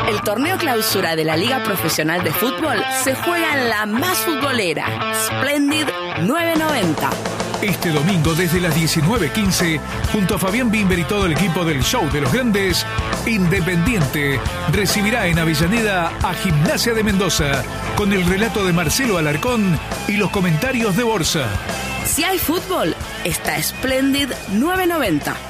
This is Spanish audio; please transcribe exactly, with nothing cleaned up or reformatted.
El torneo clausura de la Liga Profesional de Fútbol se juega en la más futbolera, Splendid novecientos noventa. Este domingo desde las diecinueve quince, junto a Fabián Bimber y todo el equipo del Show de los Grandes, Independiente recibirá en Avellaneda a Gimnasia de Mendoza, con el relato de Marcelo Alarcón y los comentarios de Borsa. Si hay fútbol, está Splendid novecientos noventa.